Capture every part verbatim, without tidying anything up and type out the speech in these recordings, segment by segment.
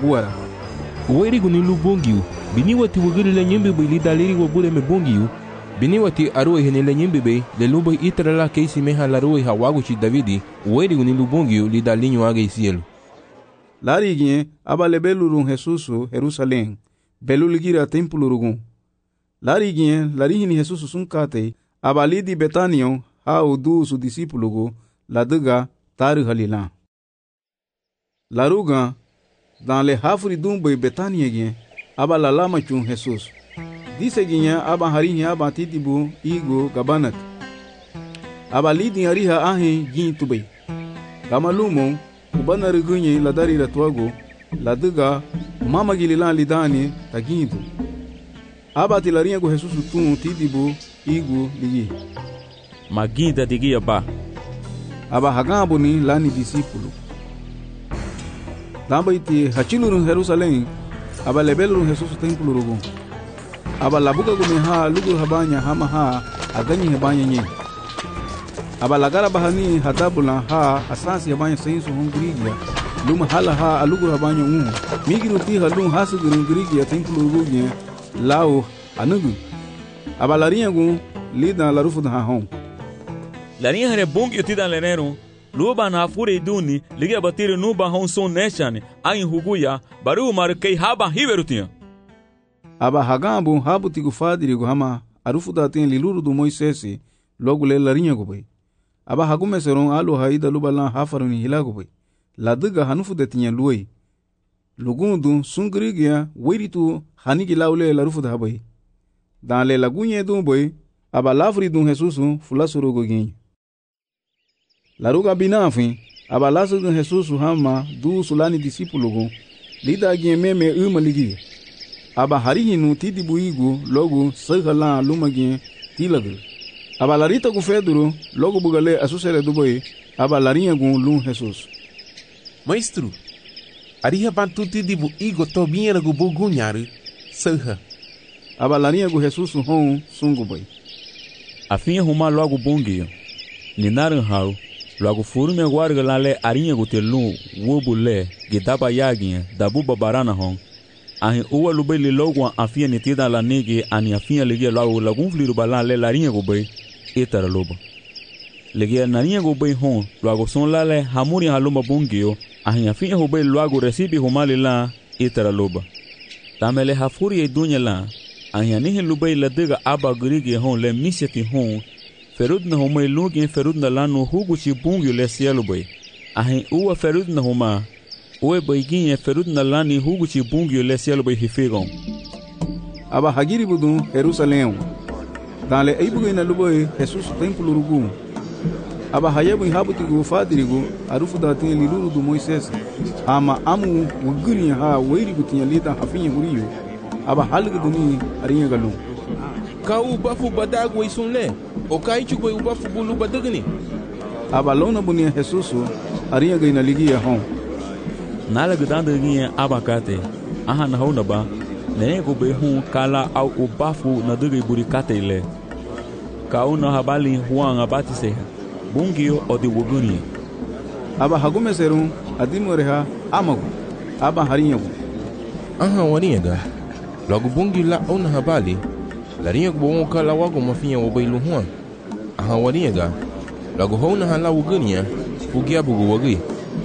buara. Uweri guni lu bongiu. Bini wati wugiri le nyimbi bai li daliri wabule me bongiu. Bini wati arue hene le nyimbi bai le lubai itra la keisi meha la rue ha waguchi Davidi. Uweri guni lu bongiu li dalinyo age isielu. Lari gien aba le belurun Jesusu Jerusalem. Belu ligira templo rugun. Lari gien lari hini Jesusu sunkate aba li di Betanion ha udu su discípulo go la dega tar halila. Laruga dans le hafri dumbe Betania gien aba la lama chun Jesus. Dise gien aba harihi aba titibu igo gabanat. Aba li di hariha ahe gin tubay. Gamalumo ubana rigunye la dari la tuago la dega mama gililan lidani taginto. Aba tilarinha go Jesus tun titibu igo ligi. Maginda digia ba. Aba hagambo ni lani discípulo. Damba iti hachilurun Jerusalem. Aba lebelurun Jesus templo rugun. Aba labuga go meha lugu habanya hama ha aganyi habanya nye. Aba lagara bahani hadabula ha asasi habanya sensu hungrigia. Luma hala ha alugu habanya un. Migiru ti halun hasu gringrigia templo rugun lao anugu. Aba larinha gun lida la rufu da hon. Larinha hare bong yutida lenero. Luba na fure duni liga batiri nuba hon son neshane ain huguya baru markei haba hiverutinha. Aba hagambo habu tigu fadiri go hama arufu da tin liluru do Moisés logo le larinha go bai. Aba hagume seron alu haida lubala hafaruni hilago bai. La diga hanufu de tinha luai. Lugundu sungrigia wiritu hanigi laule la rufu da bai. Dans le lagunye do bai aba lavri do Jesus fulasuro go gin. La ruga binafin aba lasu do Jesus hama du sulani discípulo go lida gien meme uma ligi. Aba harihinu tidibu igu logo sagala lumagin tilagu. Aba larita go Pedro logo bugale asusere do bai aba larinha go lum Jesus. Maestro, ariha bantu tidibu igo tobinha go bugunharu saha. Aba larinha go Jesus hon sungu bai. Afinha huma logo bongio. Ninaran hau logo furu me guarga lale arinha go telun wobule gidaba yaginha dabu babarana hon. Ahin uwa lubai li logo afinha nitida la nege ani afinha ligia logo lagun fliru balale larinha go bai etara loba. Ligia narinha go bai hon logo son lale hamuri haluma bongio ahin afinha go bai logo recibe humali la etara loba. Tamele hafuri e dunya la ahin anihi lubai la diga aba grigi hon le miseti hon ferud na homa ilugi ferud na lanu hugu chi bungio le sielu bai. Ahin uwa ferud na homa uwe baiginha ferud na lani hugu chi bungio le sielu bai hifigon. Aba hagiri budun Jerusalem. Dans le eibugo ina lubai Jesus templo rugu. Aba hayebu habuti go fadirigo arufu da tin liluru do Moisés. Ama amu wuguni ha weiri gutinha lida hafinha huriyo. Aba halga duni arinha galum. Ka u bafu badago isunle. O kai chugo u bafu bulu badagni. Aba lona bunia Jesus arinha gaina ligia hon. Nala gudanda ginha abakate. Aha na hona ba. Ne go be hun kala au u bafu na dugi burikate ile. Ka una habali huang abati seha. Bungio o de wuguni. Aba hagume serum adimoreha amago. Aba harinha go. Aha warinha ga. Logo bungi la ona habali. Larinha go bon kala wago mafinha o bailu huan. Aha warinha ga. Logo hona hala wuguni fugia bugu wagi.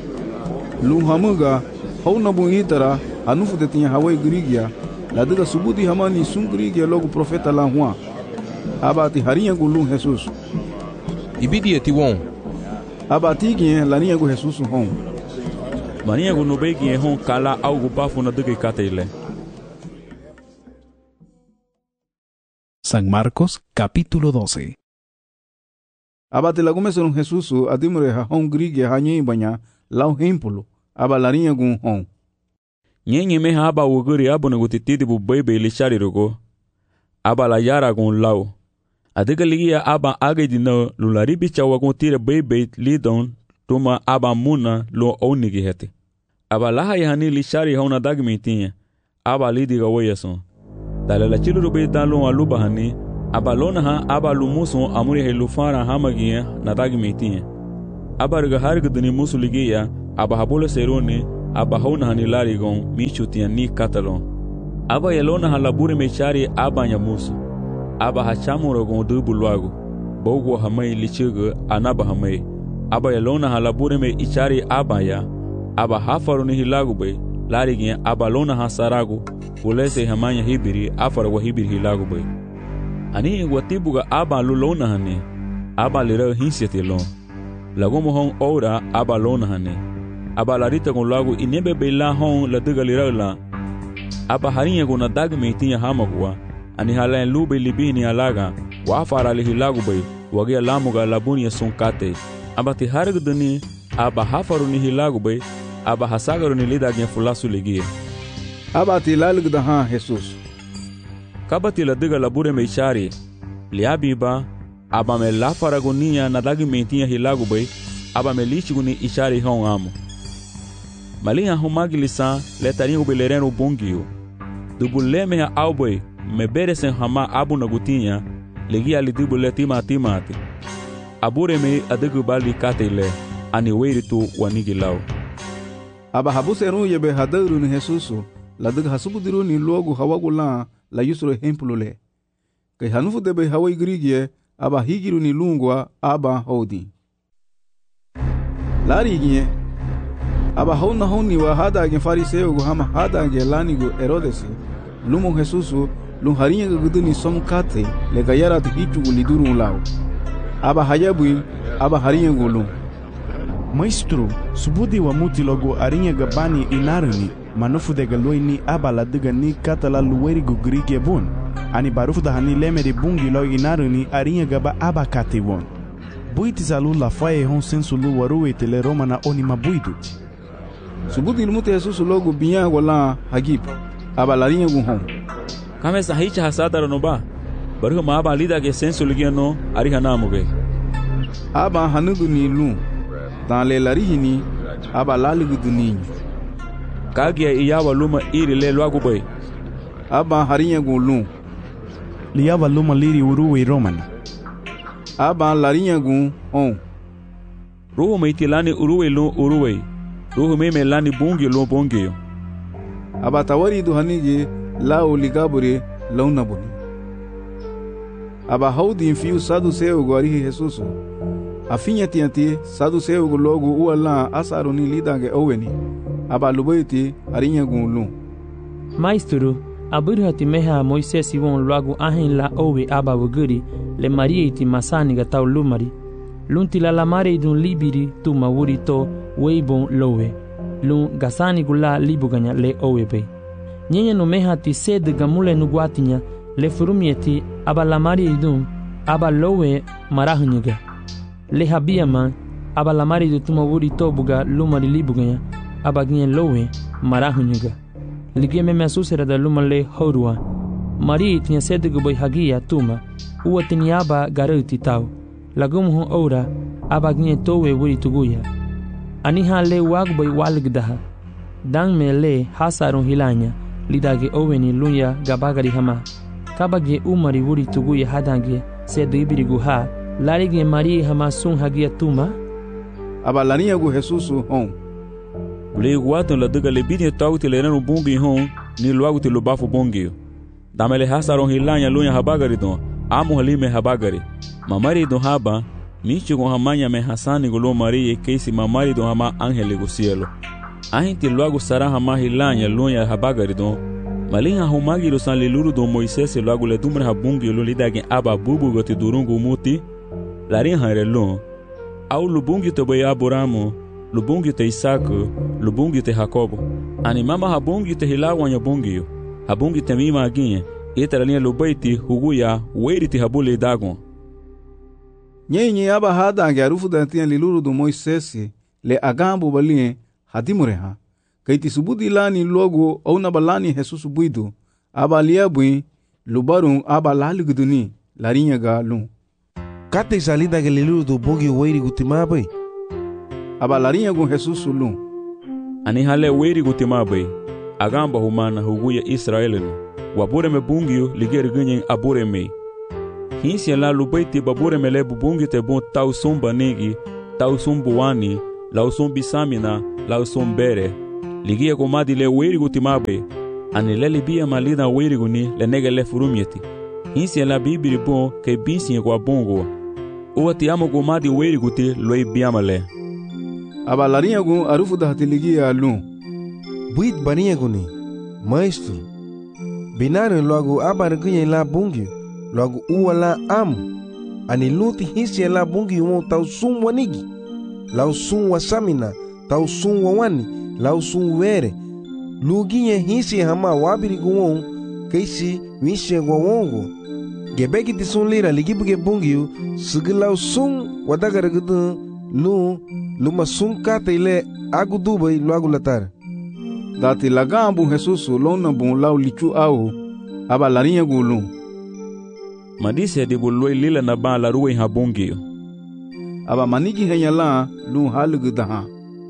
Lu hamuga hona bunitara anufu de tinha hawai grigia. La diga subudi hamani sungrigia logo profeta la huan. Aba ti harinha go lu Jesus. Ibidi ti won. Aba tigien larinha go Jesus hon. Marinha go no begi hon kala algo bafu na dugi kate ile. San Marcos capítulo doce. Aba te lagume son Jesus adimre ha hon grigia hanyi banya lau hempolo. Aba larinha gun hon. Nyenye me aba wuguri abu na gutitidi bu bebe lishari rugo. Aba la yara gun lau. Adiga ligia aba agedi na lularibi chawa gun tire bebe lidon tuma aba muna lo onigi hete. Aba laha yahani lishari hauna dagmitinha. Aba lidiga wayason. Dale la chilu rube dalon aluba hani. Aba lona ha aba lumuson amuri he lufara hamagia na dagmitinha. Aba riga harga duni musu ligia aba habole serone aba hona hani larigon michu tia ni katalon. Aba yelona ha labure mechari aba nyamuso. Aba ha chamuro gon dubu luago. Bogo hamay lichugo anaba hamay. Aba yelona ha labure me ichari aba ya. Aba hafaru ni hilago bay. Larigin aba lona ha sarago. Ulese hamanya hibiri afara wa hibiri hilago bay. Ani watibuga aba lulona hane. Aba lira hinsiete lon. Lagomo hon ora aba lona hane. Aba larita con lago inebe bela hon la diga lira la. Aba harinha con na dag meitinha hamagua. Ani hala en lube libini alaga. Wa afara li hilago bay. Wagia lamuga labunia son kate. Aba te harag dani. Aba hafaru ni hilago bay. Aba hasagaru ni lida gen fulasu ligia. Aba te lalig da han Jesus. Kabati la diga labure meichari. Liabiba. Aba me la faragonia na dagi mentinha hilago bay. Aba me lichiguni ichari hon amo. Malinha humagilisa letarinho belereno bongio. Dubule me alboy me beresen hama abu nagutinha. Legia li dubule tima timate. Abure me adigu bali katele. Ani weiritu wanigilau. Aba habuseru yebe hadaru ni Jesusu. La diga hasubudiru ni logo hawagula la yusro hempulule. Kay hanufu debe hawai grigie. Aba higiru ni lungwa aba hodi. Lari ginye. Aba hona honi wa hada gen fariseo go hama hada gen lani go Herodesi. Lumo Jesusu lum harinha guduni somkate le gayara te hichu liduru lao. Aba hayabu aba harinha go lum. Maestro, subudi wa muti logo arinha gabani inarani manufu de galoini aba la diga ni katala luweri go grige bon. Ani barufu da hani leme de bungi lo inarani arinha gaba aba kate bon. Buiti zalu la faye hon sensu lu waruwe tele romana oni mabuidu. Subudi ilmute Jesusu logo binya wala hagib. Aba larinha go hon. Kame sahicha hasada ronoba. Baruhu ma aba lida ke sensu ligia no ariha namuge. Aba hanudu ni lu. Dan le larihini aba laligu duninho. Kagia iyawa luma iri le loago bay. Aba harinha go lu. Liava luma liri uruwe romana. Aba larinha go on. Ruhu me itilani uruwe lu uruwe. Ruhu me me lani bungi lu bungi. Aba tawari do hanige la oligabure launabuni. Aba haudi infiu saduseu go arihi Jesusu. Afinha tianti saduseu go logo uala asaroni lidange oweni. Aba lubaiti arinha go lu. Maestro, abur hati meha Moisés iwon logo ahin la owe aba wuguri le Maria iti masani ga tau lumari. Lunti la lamare dun libiri tu mawuri to weibon lowe. Lun gasani gula libuganya le owe be. Nyenye no meha ti sed gamule nuguatinya le furumieti aba lamari idun aba lowe marahunyega. Le habia man aba lamari du tu mawuri to buga lumari libuganya aba gnyen lowe marahunyega. Ligie me mesusera da luma le horua. Mari tinha sed guboy hagia tuma. Uwa tinya aba garuti tau. Lagum hon ora aba gnyen towe wuri tuguya. Aniha le wagboy waligdaha. Dang me le hasarun hilanya. Lidage oweni lunya gabagari hama. Kabage umari wuri tuguya hadange sed ibirigu ha. Larige Mari hama sun hagia tuma. Aba larinha go Jesusu hon. Le guato la diga le bini tau te lerano bungi hon ni luago te lubafo bungi. Damele hasaron hilanya lunya habagari don. Amo halime habagari. Mamari don haba. Michi con hamanya me hasani golo Maria keisi mamari don hama angele go cielo. Ahinti luago sara hama hilanya lunya habagari don. Malinha humagi lo san leluru don Moisés luago le dumre habungi lo lidagin aba bubu gote durungu muti. Larin harelon. Au lubungi to boy Abramo. Lubungi te Isaac, lubungi te Jacobo. Animama habungi te hilawanya bungi. Habungi te mima aginha. Eta linha lubaiti huguya weiriti habule dagon. Nyenye aba hada garufu da tinha liluru do Moisés le agambo balinhe hadimureha. Kaiti subudi lani logo au na balani Jesusu buidu. Aba liabui lubarun aba laliguduni larinha ga lu. Kate salida ke liluru do bungi weiri gutimabai. Aba larinha go Jesusu lu. Ani hale weiri gutimabai. Agamba humana huguya Israelino. Wabure me bungio ligeri ganyen abure me. Hinsi la lubaiti babure me le bubungi te bon tau sumba negi, tau sumbu wani, lau sumbi samina, lau sumbere. ligia gomadi le werigu timabe ani le libia malida werigu ni le nege le furumieti hinsi la bibiri bon ke bisi kwa bongo o ti amo gomadi werigu ti loi biamale aba larinha gu arufu da hatiligia lu buit bania guni maestro binarin logo abar gunye la bungi logo uwala am ani luti hinsi la bungi mo tau sum wanigi lau sum wasamina tau sum wani lau sum were luginye hinsi hama wabiri guon keisi wishe gwongo gebeki tisun lira ligibuge bungiu sigilau sum wadagara gudu lu luma sum kata ile agu dubai lu agu latar dati lagambu Jesus lona bun lau lichu au aba larinha gulu madise de boloi lila na ba la ruwe ha bungiu aba manigi henyala lu halugu daha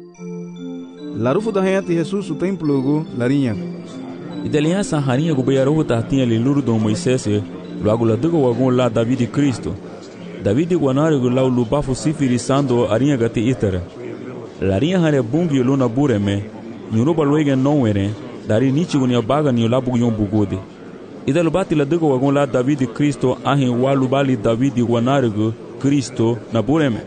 larufu da hayati Jesus templo go larinha idelinha sa harinha go beyaru ta tinha liluru do Moisés logo la dugo wagon la David Cristo David guanari go lau lubafu sifiri sando arinha gati itara larinha hare bungiu luna bureme nyuruba loige nowere dari nichi gunya baga ni labu yon bugode ida lubati la dugo wagon la David Cristo ahin walu bali David guanari go Cristo na bureme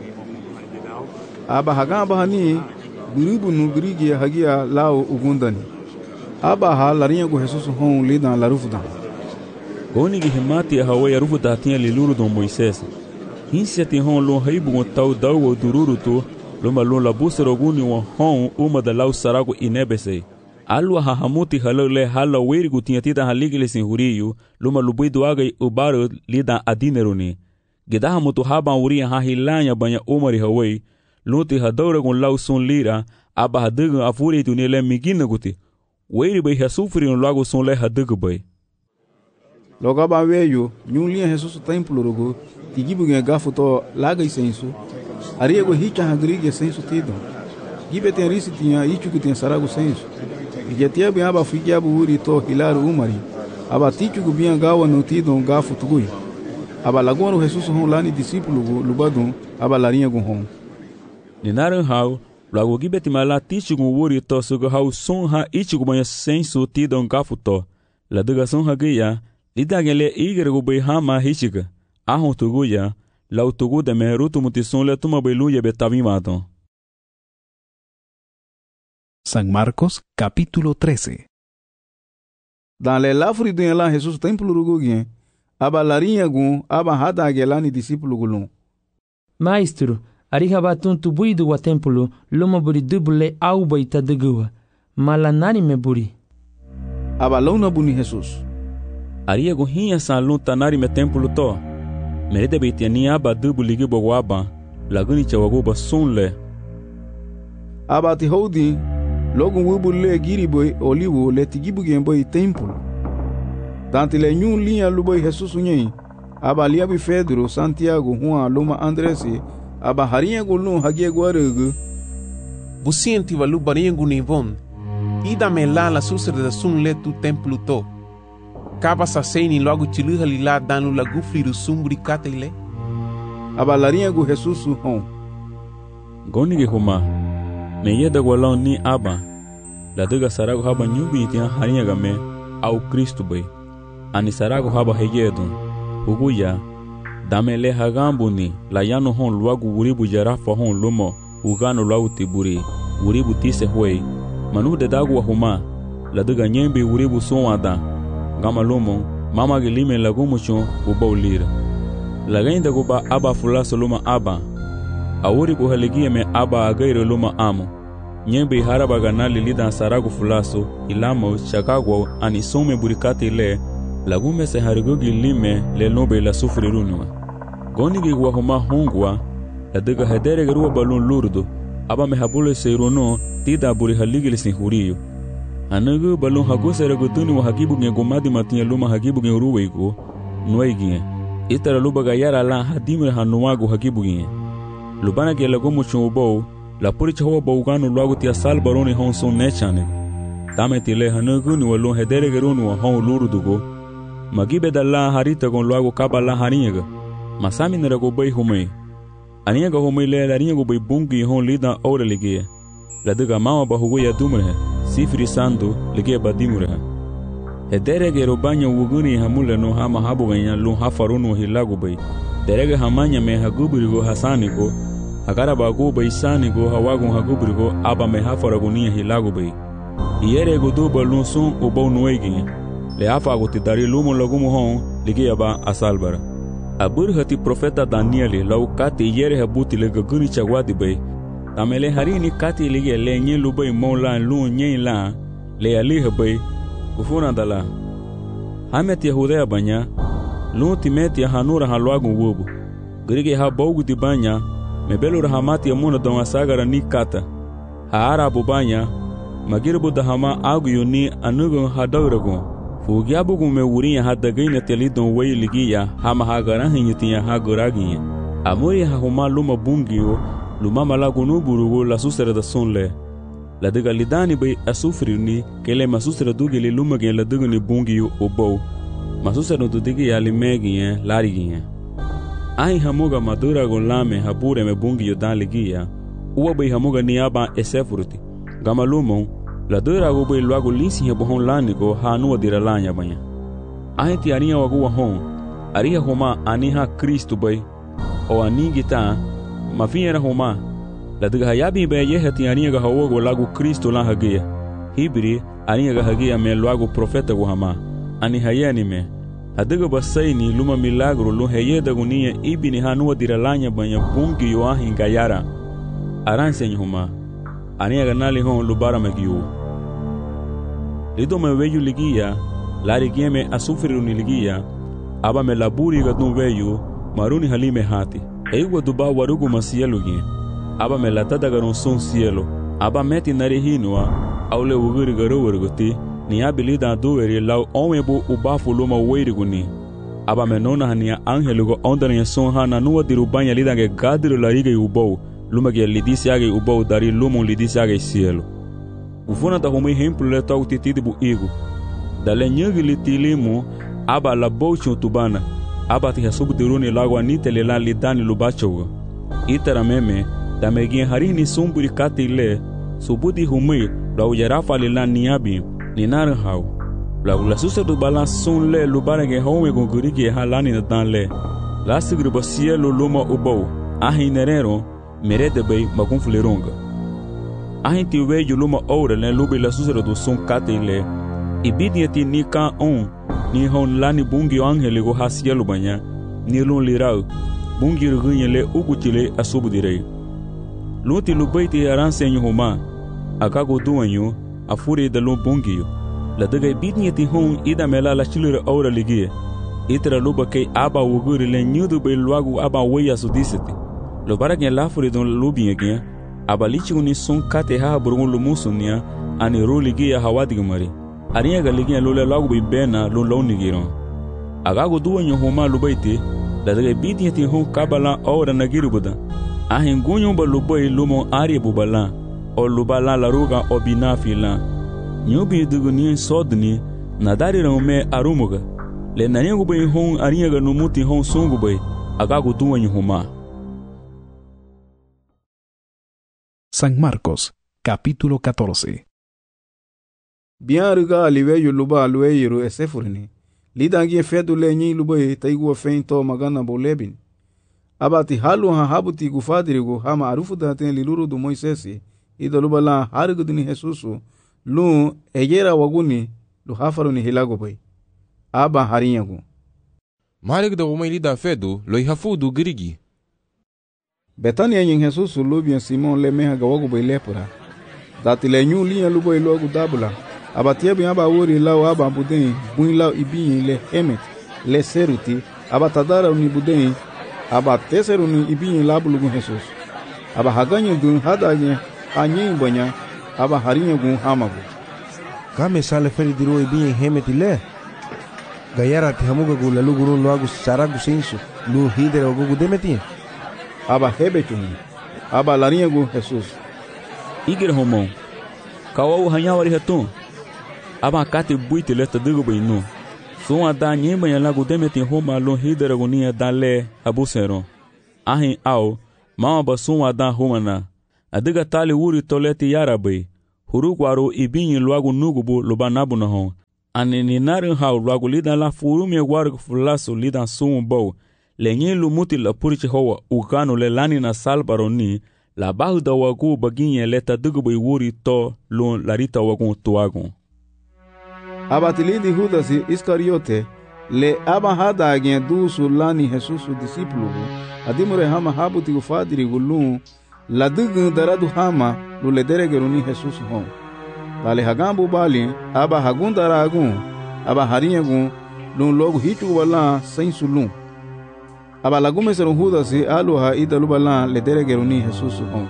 aba hagamba hani biribu nu birigi hagia lao ugundani aba ha larinha go Jesus hon lidan la rufuda goni gi himati hawa ya rufuda tinha liluru do Moisés hinsi ti hon lo haibu gon tau dawo dururu to lo malo la busero guni wa hon uma da lau sarago inebese alwa ha hamuti halole hala werigu tinha tida haligile sin huriyu lo malo buido aga ubaro lidan adineruni gedaha mutu haba uri ha hilanya banya umari hawai luti hadawra gon lau sun lira aba hadaga afuri tu nele migina guti weri bai hasufri no lago sun le hadaga bai logo ba veio nyunlia Jesus templo rogo tigibu nge gafu to laga isensu ariego hicha hagrige sensu tido gibe tem risi tinha ichu que tem sarago sensu igetia bem aba fikia buri to hilaru umari aba tichu gu bem gawa no tido gafu tugui aba lagono Jesus hon lani discípulo go lubadun aba larinha gu hon ninaran hau logo gibe timala tichu gu wuri to sugo hau sun ha ichu gu banha sensu tido gafu to la duga sun hagia lidagele igergo bai hama hichiga ahon tuguya lau tugu de merutu mutison le tuma beluya betavimato. San Marcos capítulo trece. Dans le lafri de la Jesus templo rugugien aba larinha gun aba hada gelani discípulo gulun Maestro ariha batun tubuidu wa templo loma buri dubule au baita degua malanani me buri aba launa buni Jesus aria go hinha salun tanari me templo to merede beitani aba dubu ligi bogwaba laguni chawago basunle aba ti hodi logo wubu le giri boy olivo le tigibu gemboy templo tanti le nyun linha luboy Jesus nyei aba liabi Pedro Santiago Juan Loma Andres aba harinha golun hagie guarego busienti valu baringu nivon ida melala susre da sun le tu templo to Kaba saseni logo tiluha lila danu la gufli do sumbri katele aba larinha gu Jesus hon goni huma me yeda golon ni aba la duga sarago haba nyubi tian harinha game au Cristo bai ani sarago haba hegedo uguya damele hagambuni la yano hon luagu uribu jarafa hon lumo ugano lau tiburi uribu tise huei manu de dagu wa huma la duga nyembe uribu sonwada gama lumo mama gelime lagumucho ubaulira lagainda guba aba fulaso luma aba awuri bu haligie me aba agairo luma amo nyembe haraba ganali lidan saragu fulaso ilamo chakagwa ani some burikati le lagume se harigogi lime le nobe la sufri runwa gonigi gwa huma hongwa la daga hedere garuwa balun lurdo aba me habule seirono tida buri haligile sin huriyo anagu balun hago serago tuni wa hagibu nge gomadi matia luma hagibu nge uruwego noigi itara luba gayara la hadimre hanuwago hagibu nge lubana ke lago mucho bo la puri chawa bogano lago tia sal baroni hon son nechane tame tile hanagu ni walun hedere garunu wa hon lurdugo magibe dalla harita gon lago kabala haniga masami nerago bay humay aniga humay le la ringo bay bungi hon lida ora ligie la daga mama bahugo ya dumre sifiri sandu lige badimura Ederege robanya wuguni hamule no hama habuganya lu hafarunu hilagu bay derege hamanya me haguburigo hasanigo agara bagu bay sanigo hawagun haguburigo aba me hafaragunia hilagu bay Iere guduba lu sun ubo nuegi le afa guti dari lumo lagumu hon lige aba asalbara Abur hati profeta Danieli lau kati iere habuti le gaguni chagwadi bay tamele harini kati lige le nye lubay mola lu nye la le ali habay Kufuna dala Hamet Yahudea banya Lu timeti hanura halwagu wubu Grige ha bogu di banya Mebelu rahamati ya muna donga sagara ni kata Ha arabu banya Magirbu da hama agu yuni anugu hadauragu Fugiabugu me uriya hadagayna telidon way ligiya Hama hagarahin yutiya haguragiya Amuri ha huma luma bungiyo Luma malagu nuburugu la susere da sunle La diga lidani bay asufrini kele masusra dugeli lumage la digni bungi obo masusra dudigi ya limegi ya larigi ya ai hamuga madura golame habure me bungi yo dan ligia uwa bay hamuga niaba esefruti gamalumo la dura go bay luago lisi ya bohon lanigo hanu dira lanya banya ai ti aria wago hon aria homa aniha Kristo bay o anigita mafiera homa La diga hayabi be ye hati aniga hawogo lagu Kristo la hagia Hibri aniga hagia me lagu profeta go hama ani hayani me adiga basaini luma milagro lu heyeda gunia ibini hanu diralanya banya bungi yo ahinga yara aranse huma aniga nali hon lubara magiu Lido me veyu ligia lari gieme asufriru ni ligia aba me laburi gadun veyu maruni halime hati eigo duba warugu masiyalugi Aba me latada garon son cielo aba meti narihinwa aule uguri garo wergoti ni abilida duweri lau onwebu ubafu luma weiriguni aba me nona hania angelugo ondanya son hana nuwa dirubanya lidange gadiru larige ubou lumage lidisiage ubou dari lumu lidisiage cielo ufuna da humi hemplu le tau titidibu igu dale nyagi litilimu aba la bouchu tubana aba ti hasubu diruni lagwa nitele la lidani lubachogo itara meme da megin harini sumburi katile subudi humi la ujarafa lila niabi ni narhau la la susa do balance sun le lubarage home gongurige halani na dan le la sigru basielo luma ubo ahinerero merede bay magunfleronga ahinti weju luma ora le lubi la susa do sun katile ibidiati ni ka on ni hon lani bungi angele go hasielo banya ni lun lirau bungi rugunyele ugutile asubudire Luti lubaiti aransenyo homa akago duanyo afuri da lu bungiyo la daga bidnyati hon ida mela la chilure aura ligie itra luba kay aba wuguri le nyudu be luagu aba weya sudisiti lo barage la furi don lubiye aba lichuni sun kate ha burun lumusunya ani ruligia hawadigmari ariya galigia lule lagu be bena lu lonigiron agago duanyo homa lubaiti la daga bidnyati hon kabala aura nagirubuda ahin gunyo ba luboy lumo ari bubala o lubala la ruga obinafi la nyubi duguni sodni nadari rome arumuga le nanyangu bay hon ariyaga numuti hon sungu bay agagu tuwanyu huma San Marcos, capítulo catorce. Bien ruga aliveyu luba alueyiru esefurni lidangi fedu le nyi luboy taigu feinto magana bolebin Abati halu ha habuti gufadirigo hama arufu daten liluru du Moisesi idaluba la harigudini Jesusu lu ejera waguni lu hafaruni hilago bay aba harinyagu Marig da umay lida fedu lo ihafudu grigi Betania yin Jesusu lu bien Simon le meha gawagu bay lepura dati le nyu liya lu bay logu dabula abatia bien aba wori lau aba budin buin lau ibin le emet le seruti abatadara uni budin aba teseru ni ibin labulugu Jesus aba haganye dun hadanye anye banya aba harinya gun hamagu kame sale feri diro ibin hemetile gayara ti hamuga gu lalu guru loagu saragu sensu lu hidere ogu demeti aba hebetun aba larinya gu Jesus igir homo kawo hanya wari hatun aba kate buite leta digo beinu Son ada nyemba ya lagu demeti homa lo hidere gunia dale abusero ahin au mama ba son ada homana adiga tali wuri toleti yarabai Hurukwaro ibinyi luagu nugubu lubanabu na hon. Ani ni narin hau luagu lidan la furumi waru fulasu lidan sumu bau. Lenye lumuti la purichi hoa ukanu le lani na salbaro ni la bahu da wagu baginye leta dugubu iwuri to lun larita wagun tuagun. Abatilidi Judasi Iscariote le aba hada agien dusu lani Jesusu disipulugu adimure hama habuti ufadiri gulun la dugun daradu hama lule deregeruni Jesusu hon. Dale hagambu bali aba hagun daragun aba harinyagun lun logu hichu wala sensu lun. Aba lagume serun Judasi aluha idalu bala le deregeruni Jesusu hon.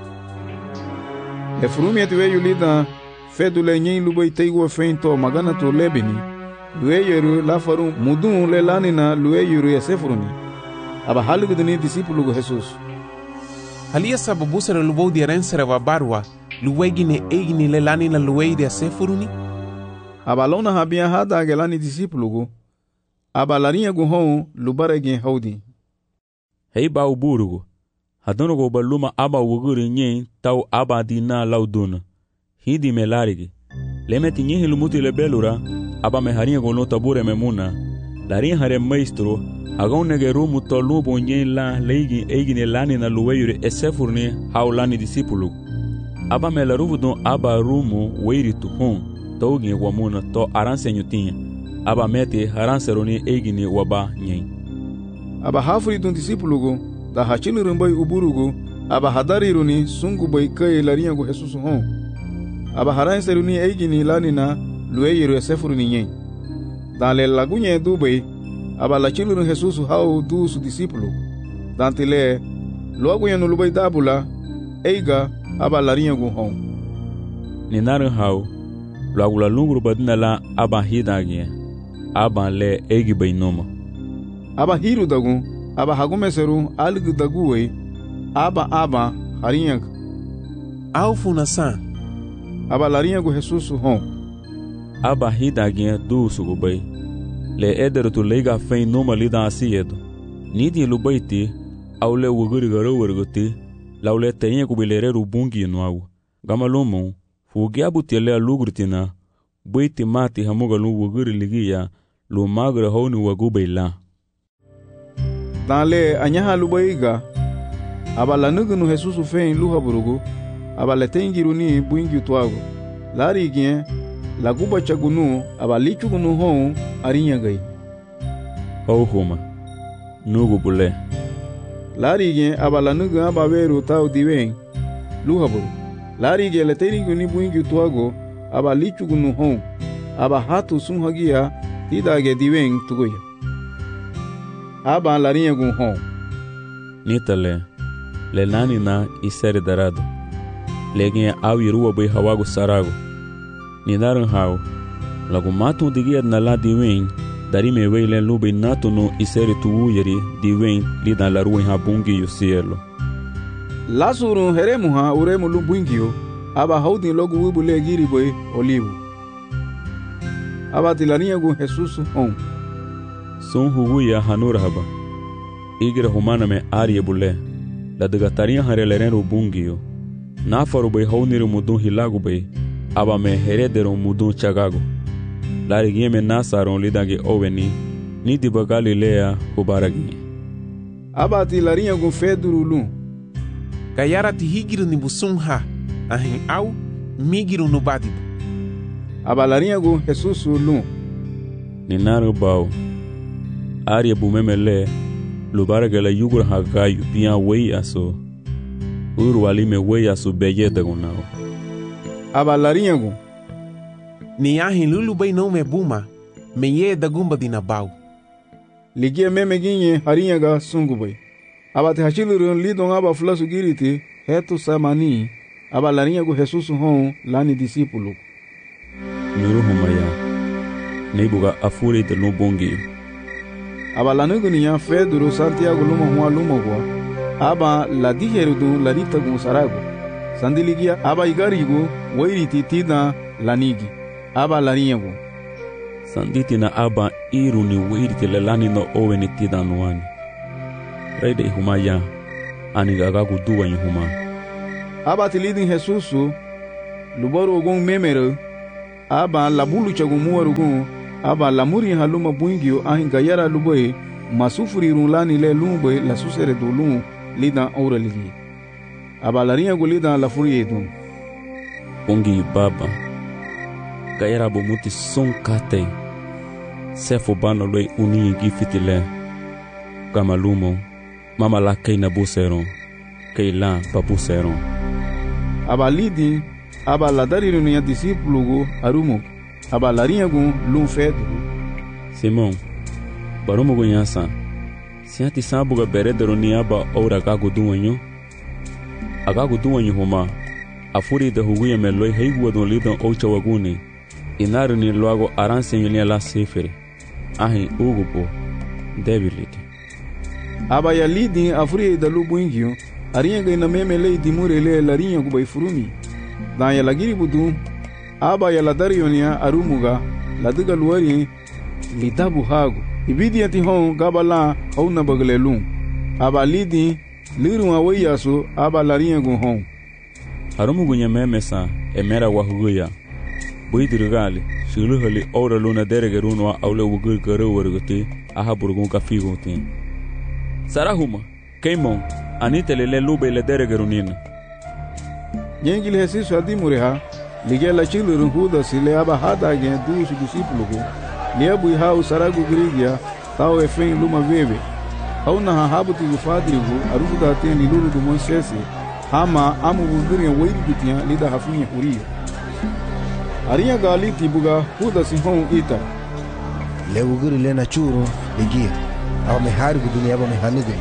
Le frumieti weyu lida fedule nyen lubay teigo feinto magana to lebeni lueyeru lafaru mudun le lanina lueyeru yasefuruni aba halugudni disipulugo Jesus halia sababu sere lubo di rensere wa barwa luwegine egini le lanina lueide yasefuruni aba lona habia hada gelani disipulugo aba larinha guhon lubarege haudi hei ba uburugo hadono go baluma aba wuguri nyen tau aba dina lauduna hidi melarigi lemeti nyihi lumuti le belura aba me harinha gono tabure memuna larin hare maestro agon nege rumu tolu bonye la leigi egine lani na luweyure esefurni haulani disipulu aba me la ruvudon aba rumu weiri tuhun taugi wamuna to aranse nyutinha aba meti haranseroni egine waba nyen aba hafri dun disipulugo da hachilu rumbai uburugo aba hadariruni sungu bai kai larinha go Jesus hon aba haran seruni eigini lanina lueyeru esefuruni nyen dan le lagunye dubei aba la chiluru Jesus hau du su disipulu dan tile luagunye no lubai dabula eiga aba larinha gu hon ni narin hau luagula lunguru badina la aba hidagie aba le eigi bai noma aba hiru dagun aba hagume seru algu daguwe aba aba harinha au funasan aba larinha gu Jesus hon aba hidagie du sugubai le eder tu leiga fein numa lida asiedo nidi lubaiti au le wuguri garo werguti laule tenya kubilere rubungi nuau gamalumu fugia butele lugurtina buiti mati hamuga lu wuguri ligia lu magre honi wagubaila dale anyaha lubaiga aba lanugunu Jesus fein luha burugu aba letengiruni buingi tuago lari gien laguba chagunu aba lichugunu hon arinya gai au homa nugu bule lari gien aba lanugu aba veru tau diwen luhaburu lari gien letengiruni buingi tuago aba lichugunu hon aba hatu sunhagia tidage diwen tugoya aba larinya gun hon nitale le nani na isere darado legin awiruwa bai hawagu sarago ni narin hau lagu matu digia na la diwen dari me weile lube natu no isere tuwu yeri diwen lidan la ruin ha bungi yu cielo la surun heremu ha uremu lu bungi yu aba haudi logu wibu le giri boy olivu aba tilania gu Jesus hon son hugu ya hanura haba igre humana me arie bule la degataria hareleren bungi yu na faru bai hauniru mudun hilagu bai aba me heredero mudun chagago lari gieme nasaron lidage oveni ni diba Galilea ubaragi aba ti larinha gun feduru lu gayara ti higiru ni busunha ahin au migiru no badibu aba larinha gun Jesus lu ni naru bau aria bumemele lubarage la yugur hagayu bian wei aso uru alime weya su beyete gunao aba larinha gun ni ahin lulu bai não me buma me ye da gumba dina bau ligie meme ginye harinha ga sungu bai aba te hachilu lidon aba flasu giriti hetu samani aba larinha gun Jesus hon lani disipulu nuru humaya neibuga afuri de lubongi aba lanugu niya Pedro Santiago luma huwa luma huwa aba la dijeru dun la dita gun sarago sandiligia aba igarigo wairiti tina lanigi aba larinha gun sanditi na aba iru ni wairiti le lani no oweni tida nuani reide humaya ani gagagu duwa huma aba tilidin Jesus lubaro gon memero aba labulu chagu muwaru gon aba lamuri haluma buingio ahin gayara luboy masufuri runlani le lumboy la susere do lum lidan ora ligi aba larinha golida la furie dum Bungi baba gayara bo muti son kate sefo bano loi uni gifitile kamalumo mama la kaina buseron kaila papuseron aba lidi aba ladari runia disipulugo arumo aba larinha gon lum fedo Simon barumo gonhasa siati sabuga beredero ni aba ora gago duanyo agago duanyo homa afuri de huguya meloi heigo don lidan ocha waguni inaru ni logo aranse ni la sefere ahi ugupo debilite aba ya lidi afuri da lubuingio arinha gaina memele dimurele larinha go bai furumi dan ya lagiri budu aba ya ladari yonia arumuga laduga luari litabu hago ibidi ati hon gabala hauna baglelum aba lidi liru awayaso aba larinha go hon Harumu nya memesa emera wahuguya buidurgali shuluhali ora luna deregerunwa aule wugur garo warguti aha burgun kafigotin Sarahuma keimon anitelele lube le deregerunina Yengil hesisu adimureha ligela chilurun huda sile aba hada gen dusu disipulugo liabu hau saragu grigia tau efen luma veve hauna hahabuti gufadrigu arufuda ten liluru du monsese hama amu wuguri wairi gutiya lida hafinya huriyo ariya gali tibuga huda sihon ita le wuguri le na churu ligia aba me hari gudunia aba me hanide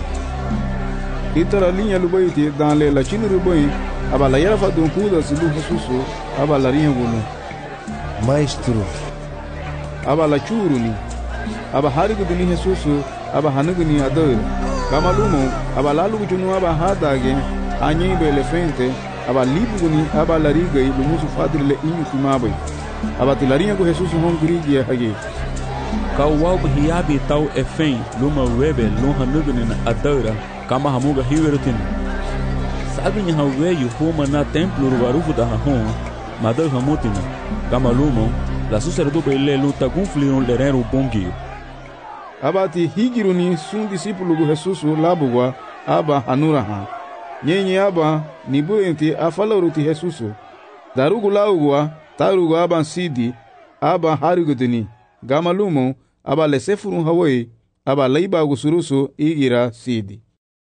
itara linha lubaiti dan le la chinu rubai aba la yara fadun huda silu hasusu aba la riya gulu maestro aba la churu ni aba hari guduni hasusu aba hanuguni adar kamalumo aba lalu gudunu aba hadage anyi bele fente aba libuguni aba la riga lumusu fadri le inyu kumabai aba tilarinha go Jesus hon grigi hage kawau hiabi tau efen luma webe lonha nuguni na adara kama hamuga hiwerutin sabe nya haweyu homa na templo rugarufu da hon madar hamutina kama lumo la susere do bele luta gunfliron lerero bongi aba ti higiruni sun discípulo go Jesus labugwa aba hanura ha nyenye aba nibuenti afaloruti Jesus darugu laugwa tarugu aba sidi aba harigutini gamalumo aba lesefurun hawai aba laiba gusurusu igira sidi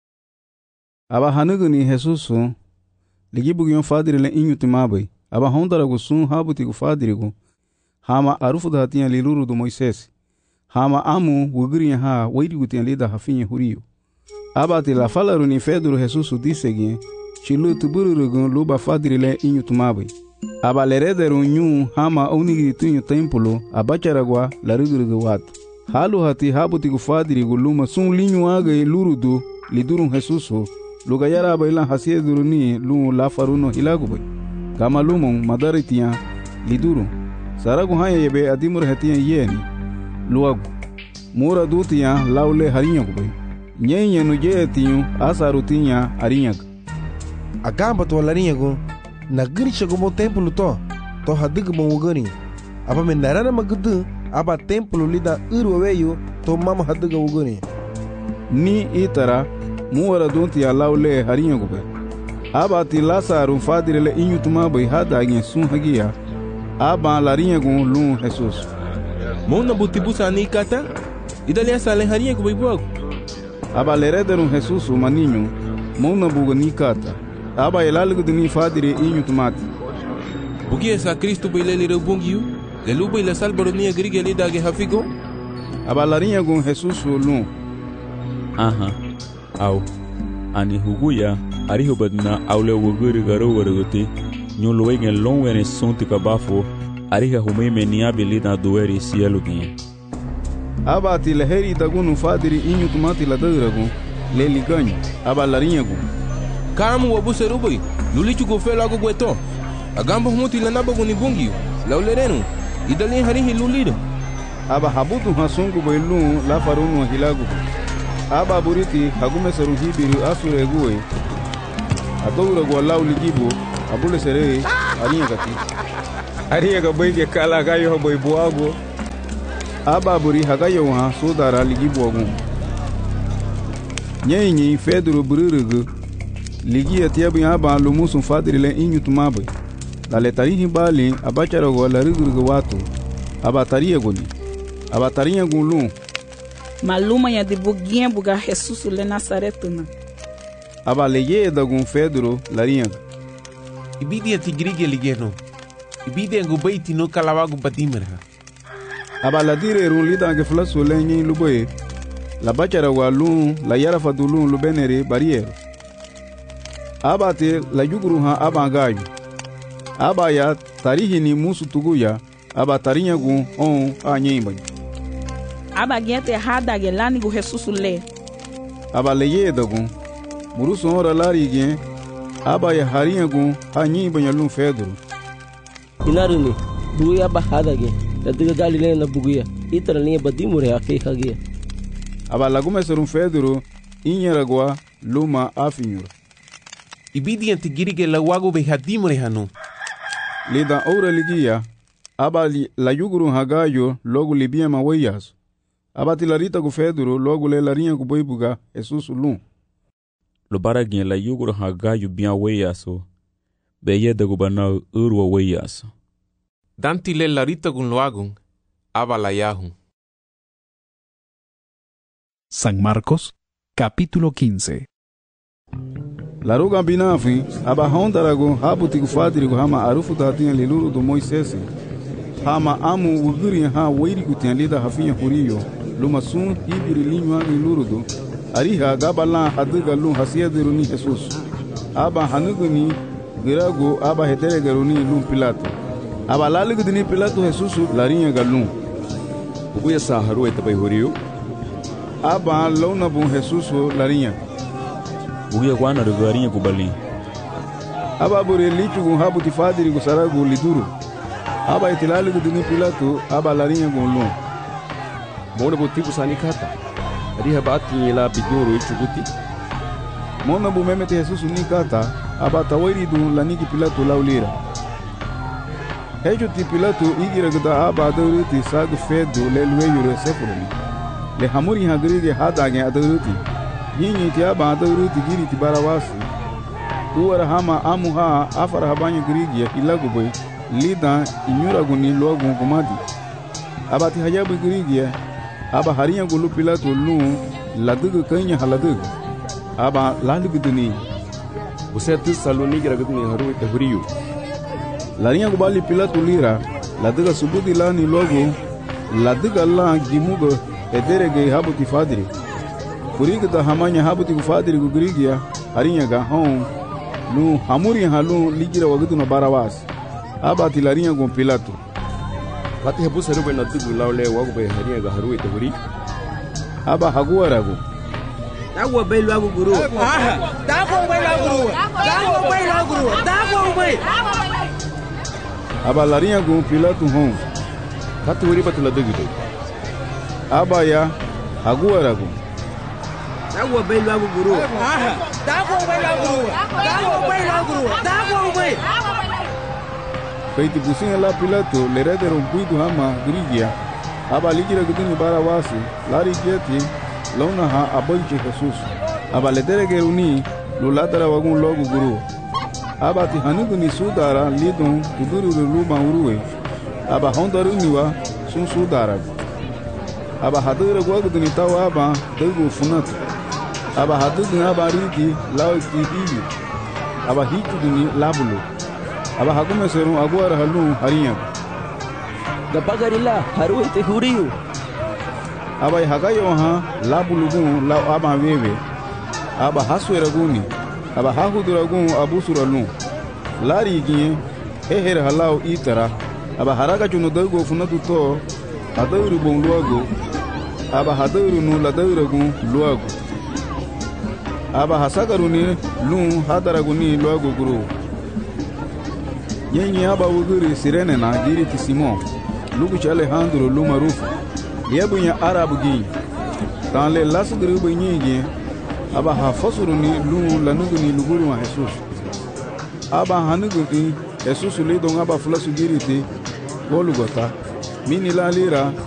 aba hanuguni Jesus ligibugion fadire le inyu timabai aba hondara gusun habuti gu fadirigu hama arufu da hatia liluru do Moisés hama amu wuguri ha waidi gutian lida hafinye huriyo aba ti la falaru ni feduru Jesus disegin chilu tubururugun luba fadire le inyu timabai aba lerederu nyu hama onigiri tunyu templo abacharagwa laruguru wat halu hati habuti gu fadirigu luma sun linyu aga lurudu lidurun Jesus luga yara baila hasie duruni lu la faruno hilagubai kama lumon madaritiya liduru saragu haya yebe adimur hatiya yeni luagu mura dutiya laule harinya gubai nyenye no jetiyu asarutinya harinya agamba to larinya go na giri chego mo templo to to hadig mo wugani aba men narana magudu aba templo lida urweyo to mama hadig wugani ni itara muwara donti ya laule harinya gube aba ti lasaru fadire le inyu tuma bai hada gen sun hagiya aba larinya gun lu Jesus mona butibusa ni kata idali asale harinya gube buago aba lerederun Jesus maninyu mona buga ni kata aba elalu dini fadire inyu tumati bugi esa Cristo bai le le bongiu le lu bai la salbaro ni agrige le dage hafigo aba larinya gun Jesus lu aha au ani huguya ariho badna aule wuguri garo warguti nyolo wegen longwene sonti kabafo ariha humeme ni abilida dueri sielugin aba ti leheri dagunu fadiri inyu tumati la dadragu le liganyo aba larinyagu kamu wabuse rubai lulichu go fela go gweto agamba humuti la nabagu ni bungiu laulerenu idalin harihi lulida aba habutu hasungu bailu la farunu hilagu aba buriti hagume seru hibiru asure guwe adowra go lauli gibo abule sere arinya gati arinya ga bai ke kala ga yo bai buago aba buri haga yo ha sudara ligi bogu nyei nyi Pedro bururugu ligi atiabu aba lumusun fadri le inyu tumabe dale tarihi bali abachara go la rugurugu watu aba tariya goni aba tariya gulu maluma ya de buguinha buga Jesus le Nazaretuna aba leye da gun Pedro larinha ibidi atigrige ligeno ibidi ngo baiti no kalawagu badimera aba la dire run lida ke flaso le nyi luboye la bachara wa lu la yara fadulu lu benere barriere aba te la yuguru ha aba gayu aba ya tarihi ni musu tuguya aba tarinya gun on anyimba aba gente errada gelani go Jesus le aba leye da gun muruso ora lari gen aba ya harinha gun anyimba ya lu Pedro inaruni buya bahada ge da diga galile na buguya itara linha badimure akai hagia aba lagume ser um Pedro inyaragwa luma afinyura ibidi antigirige la wago be hadimure hanu lida ora ligia aba li, la yuguru hagayo logo libia mawayas aba tilarita go Pedro logo le larinha go boibuga Jesus lu lo baragin la yuguru hagayo bia wayaso beye de go bana urwa wayaso danti le larita gun loagun aba la yahu. San Marcos, capítulo quince. Laruga binafi aba hondarago habuti gufadiri go hama arufu datin liluru do Moisés hama amu wuguri ha weiri gutian lida hafinha huriyo luma sun hibiri linwa liluru do ariha gabala hadiga lu hasiadiru ni Jesus aba hanuguni girago aba hetere garuni lu Pilato aba laligu ni Pilato Jesus larinha galun uya sa haru etabai huriyo aba lona bun Jesus larinha buya kwana do garinha ko balin aba bore lichu gun habuti fadiri go sarago liduru aba itilali gu ni Pilato aba larinha gun lu mona botiku sani kata ariha bati la bidoro ichuguti mona bu memete Jesus ni kata aba tawairi du laniki Pilato laulira hejo ti Pilato igira gda aba dawriti sag fedo le lueyo sefurni le hamuri hagrige hadage adawriti yinyi ti aba dawriti giri ti barawasi uwara hama amuha afara habanyo grige ilago boy lida inyura guni logun gumadi aba ti hajabu grige aba hariya gulu Pilato lu ladugu kanya haladugu aba lalugu duni usetu saloni gira gudni haru te huriyo larinha gubali Pilato lira laduga subudi lani logo laduga la gimugo ederege habuti fadiri kuriga da hamanya habuti fadiri gugrigia hariya ga hon lu hamuri halu ligira wagudu no barawas aba ti larinha gon Pilato pati hebu seru be nadugu laule wagu be hariya ga haru te huri aba haguarago dago be lagu guru dago be lagu guru dago be lagu guru dago be aba larinha gon Pilato hon pati huri batula dugu do aba ya haguarago dago be lagu guru dago be lagu guru dago be lagu guru dago be feiti businha la Pilato le redero un puidu hama grigia aba ligira gudini barawasi lari geti lona ha abolche Jesus aba le deregeruni lulatara wagun logo guru aba ti hanuguni sudara lidon kuduru luma uruwe aba hondaruniwa sun sudara aba hadura gwaguduni tawa aba degu funatu aba haduduni aba rigi lauti hibi aba hituduni labulo aba hagume serum agwara halu hariya da pagarila haru te huriyo aba hagayo ha labulugun la aba wewe aba hasweraguni aba hahuduragun abusuralu lari giye eher halau itara aba haraga chuno dago funatu to adawru bon luago aba hadawru nu la dawragun luago aba hasagaruni lu hadaraguni luago guru yenye aba wuguri sirene na giri ti Simon lugu Alejandro lu marufu yebunya arabu gi dans les las grubu nyigi aba ha fosuru ni lu lanugu ni luguru wa Jesus aba hanugu ni Jesus li don aba fula sugiriti golugota mini la lira